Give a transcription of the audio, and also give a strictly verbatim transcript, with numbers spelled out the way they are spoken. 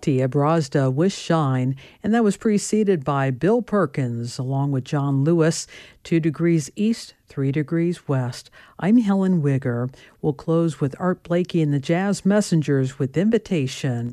Tia Brazda with Shine, and that was preceded by Bill Perkins along with John Lewis, Two Degrees East, Three Degrees West. I'm Helen Wigger. We'll close with Art Blakey and the Jazz Messengers with Invitation.